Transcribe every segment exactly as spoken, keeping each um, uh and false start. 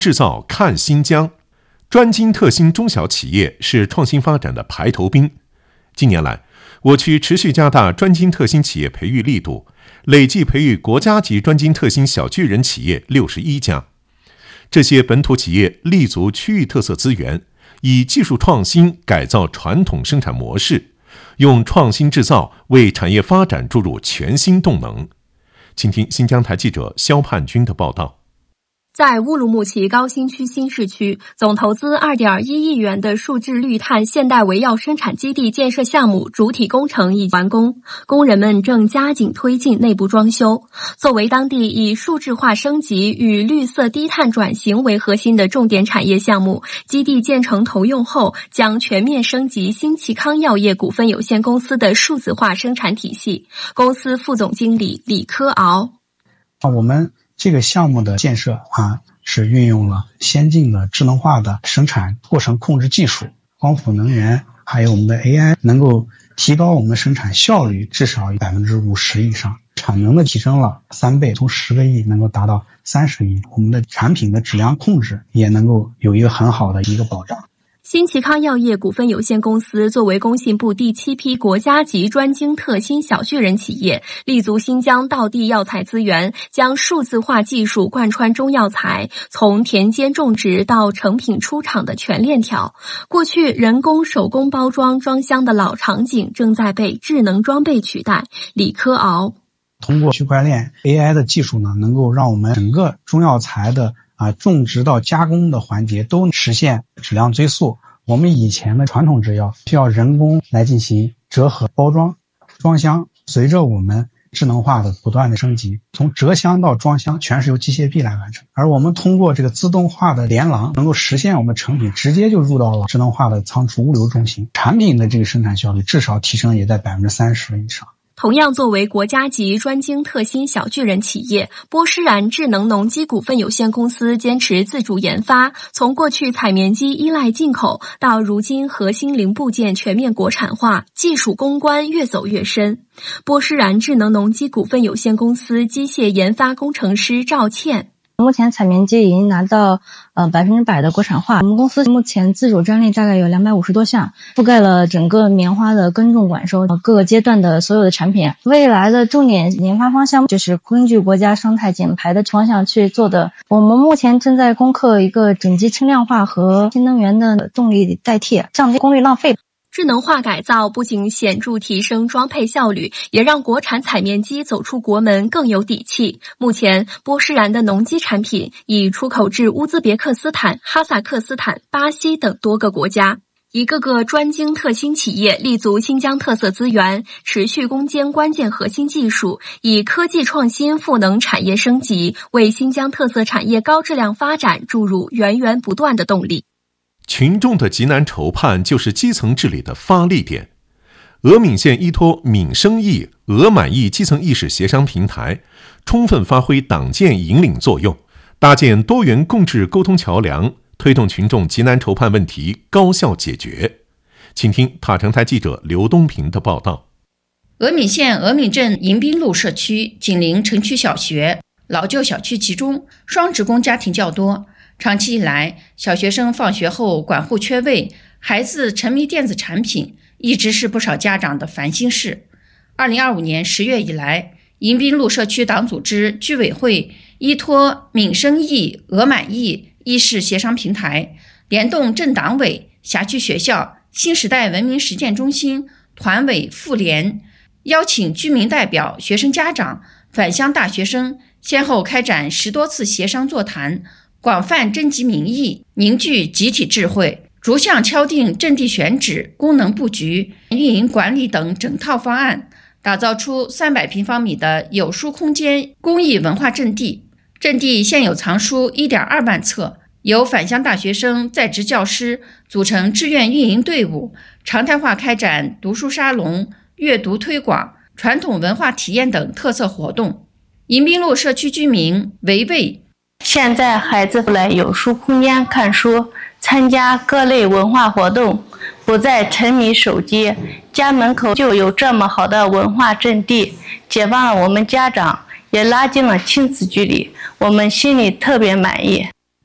制造看新疆，专精特新中小企业是创新发展的排头兵。近年来，我区持续加大专精特新企业培育力度，累计培育国家级专精特新小巨人企业六十一家。这些本土企业立足区域特色资源，以技术创新改造传统生产模式，用创新制造为产业发展注入全新动能。请听新疆台记者肖盼军的报道。 在乌鲁木齐高新区新市区，总投资 二点一亿元的数字绿碳现代围药生产基地建设项目主体工程已完工，工人们正加紧推进内部装修。作为当地以数字化升级与绿色低碳转型为核心的重点产业项目，基地建成投用后，将全面升级新奇康药业股份有限公司的数字化生产体系。公司副总经理李科敖： 啊，我们这个项目的建设啊，是运用了先进的智能化的生产过程控制技术、光伏能源，还有我们的 A I， 能够提高我们的生产效率至少 百分之五十 以上，产能的提升了三倍，从十个亿能够达到三十亿。我们的产品的质量控制也能够有一个很好的一个保障。 新奇康药业股份有限公司作为工信部第七批国家级专精特新小巨人企业，立足新疆道地药材资源，将数字化技术贯穿中药材，从田间种植到成品出厂的全链条。过去人工手工包装装箱的老场景正在被智能装备取代。李科敖： 通过区块链 A I 的技术呢，能够让我们整个中药材的啊种植到加工的环节都实现质量追溯。我们以前的传统制药需要人工来进行折合、包装、装箱，随着我们智能化的不断的升级，从折箱到装箱全是由机械臂来完成。而我们通过这个自动化的联廊，能够实现我们成品直接就入到了智能化的仓储物流中心，产品的这个生产效率至少提升也在 百分之三十 以上。 同样作为国家级专精特新小巨人企业，波诗然智能农机股份有限公司坚持自主研发，从过去采棉机依赖进口，到如今核心零部件全面国产化，技术攻关越走越深。波诗然智能农机股份有限公司机械研发工程师赵倩： 目前采棉机已经拿到呃百分之百的国产化。我们公司目前自主专利大概有两百五十多项，覆盖了整个棉花的耕种、管收各个阶段的所有的产品。未来的重点研发方向就是根据国家生态减排的方向去做的。我们目前正在攻克一个整机轻量化和新能源的动力代替，降低功率浪费。 智能化改造不仅显著提升装配效率，也让国产采棉机走出国门更有底气。目前，波诗然的农机产品已出口至乌兹别克斯坦、哈萨克斯坦、巴西等多个国家。一个个专精特新企业立足新疆特色资源，持续攻坚关键核心技术，以科技创新赋能产业升级，为新疆特色产业高质量发展注入源源不断的动力。 群众的急难愁盼就是基层治理的发力点。峨岷县依托闽生意、俄满意基层意识协商平台，充分发挥党建引领作用，搭建多元共治沟通桥梁，推动群众急难愁盼问题高效解决。请听塔城台记者刘东平的报道。 峨岷县峨岷镇迎宾路社区紧邻城区小学，老旧小区集中，双职工家庭较多。长期以来，小学生放学后管护缺位，孩子沉迷电子产品，一直是不少家长的烦心事。二零二五年十月以来，迎宾路社区党组织居委会依托闽生意、俄满意意识协商平台，联动镇党委、辖区学校、新时代文明实践中心、团委、妇联，邀请居民代表、学生家长、返乡大学生，先后开展十多次协商座谈，广泛征集民意，凝聚集体智慧，逐项敲定阵地选址、功能布局、运营管理等整套方案，打造出三百平方米的有书空间公益文化阵地。阵地现有藏书 一点二万册，由返乡大学生、在职教师组成志愿运营队伍，常态化开展读书沙龙、阅读推广、传统文化体验等特色活动。迎宾路社区居民维卫： 现在孩子来有书空间看书，参加各类文化活动，不再沉迷手机，家门口就有这么好的文化阵地，解放了我们家长，也拉近了亲子距离，我们心里特别满意。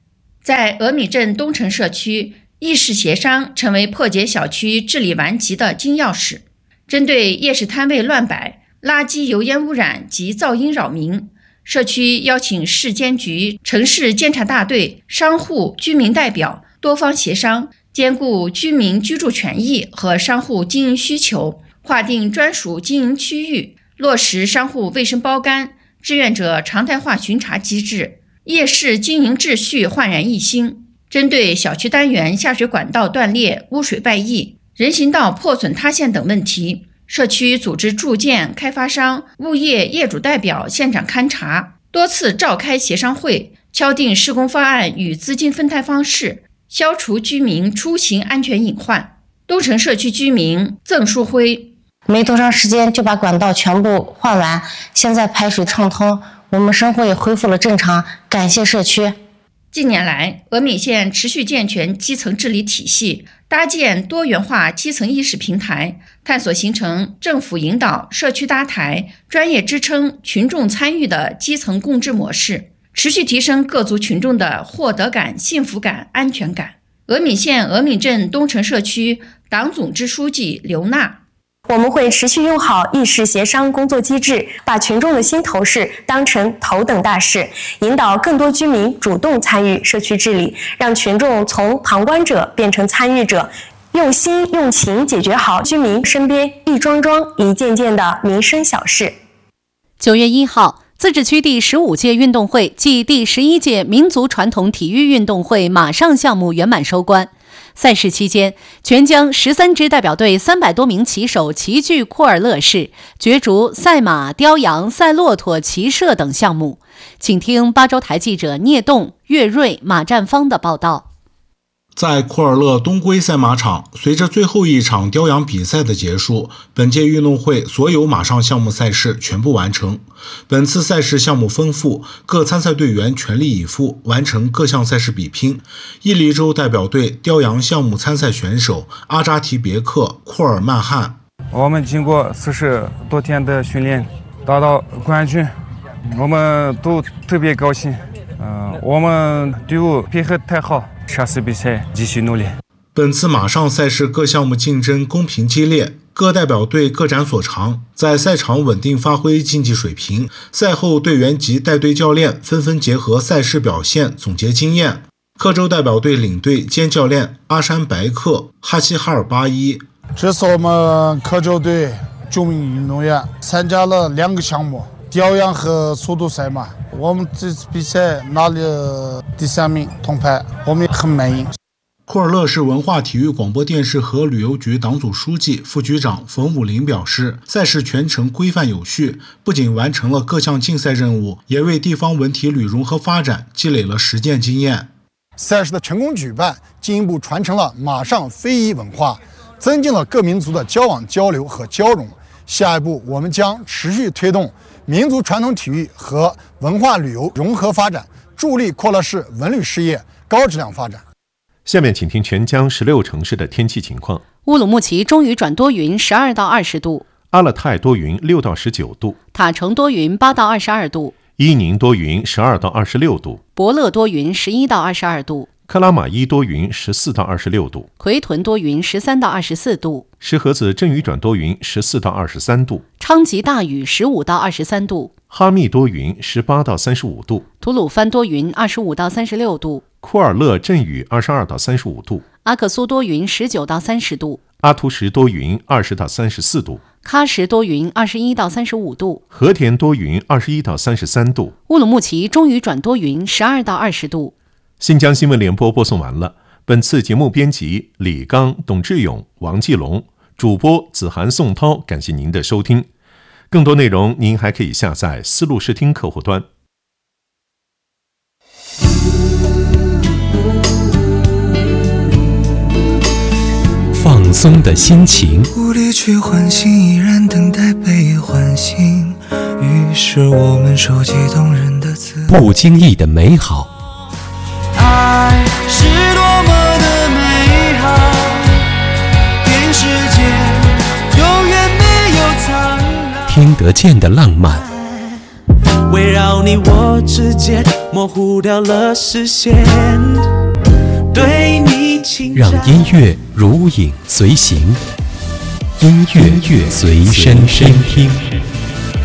在峨米镇东城社区，议事协商成为破解小区治理顽疾的金钥匙。针对夜市摊位乱摆、垃圾油烟污染及噪音扰民，社区邀请市监局、城市监察大队、商户、居民代表多方协商，兼顾居民居住权益和商户经营需求，划定专属经营区域，落实商户卫生包干、志愿者常态化巡查机制，夜市经营秩序焕然一新。针对小区单元下水管道断裂、污水败溢、人行道破损塌陷等问题，社区组织住建、开发商、物业业主代表现场勘查，多次召开协商会，敲定施工方案与资金分摊方式，消除居民出行安全隐患。东城社区居民曾树辉： 没多长时间就把管道全部换完，现在排水畅通，我们生活也恢复了正常，感谢社区。 近年来，峨眉县持续健全基层治理体系，搭建多元化基层意识平台，探索形成政府引导、社区搭台、专业支撑、群众参与的基层共治模式，持续提升各族群众的获得感、幸福感、安全感。峨眉县峨眉镇东城社区党总支书记刘娜： 我们会持续用好议事协商工作机制，把群众的心头事当成头等大事，引导更多居民主动参与社区治理，让群众从旁观者变成参与者，用心用情解决好居民身边一桩桩一件件的民生小事。 九月一号，自治区第十五届运动会暨第十一届民族传统体育运动会马上项目圆满收官。赛事期间，全江十三支代表队三百多名骑手齐聚库尔勒市，角逐赛马、雕羊、赛骆驼、骑射等项目。请听八州台记者聂栋、岳瑞、马占芳的报道。 在库尔勒东归赛马场，随着最后一场雕羊比赛的结束，本届运动会所有马上项目赛事全部完成。本次赛事项目丰富，各参赛队员全力以赴，完成各项赛事比拼。伊犁州代表队雕羊项目参赛选手阿扎提别克、库尔曼汗： 我们经过四十多天的训练，达到冠军，我们都特别高兴。嗯、呃，我们队伍配合太好。下次比赛继续努力。 本次马上赛事各项目竞争公平激烈，各代表队各展所长，在赛场稳定发挥竞技水平。赛后，队员及带队教练纷纷结合赛事表现总结经验。克州代表队领队兼教练阿山白克、哈希哈尔巴伊： 这次我们克州队九名运动员参加了两个项目，雕羊和速度赛马。我们这次比赛拿了第三名铜牌，我们也很满意。 库尔勒市文化体育广播电视和旅游局党组书记、副局长冯武林表示，赛事全程规范有序，不仅完成了各项竞赛任务，也为地方文体旅融合发展积累了实践经验。 赛事的成功举办，进一步传承了马上非遗文化，增进了各民族的交往交流和交融。下一步，我们将持续推动民族传统体育和文化旅游融合发展，助力库尔勒市文旅事业高质量发展。 下面请听全江十六城市的天气情况。 乌鲁木齐终于转多云，十二到二十度； 阿勒泰多云，六到十九度； 塔城多云，八到二十二度； 伊宁多云，十二到二十六度； 博乐多云，十一到二十二度； 克拉玛依多云，十四到二十六度； 奎屯多云，十三到二十四度； 石河子阵雨转多云，十四到二十三度； 昌吉大雨，十五到二十三度； 哈密多云，十八到三十五度； 吐鲁番多云，二十五到三十六度； 库尔勒阵雨，二十二到三十五度； 阿克苏多云，十九到三十度； 阿图什多云，二十到三十四度； 喀什多云，二十一到三十五度； 和田多云，二十一到三十三度； 乌鲁木齐终于转多云，十二到二十度。 新疆新闻联播播送完了。本次节目编辑李刚、董志勇、王继龙，主播子涵、宋涛。感谢您的收听。更多内容您还可以下载思路视听客户端。 放松的心情， 无力去唤醒，依然等待被唤醒。于是我们收集动人的词， 不经意的美好。 爱是多么的美好，全世界永远没有苍老。 听得见的浪漫， 围绕你我之间模糊掉了视线。 让音乐如影随形，音乐随身身听。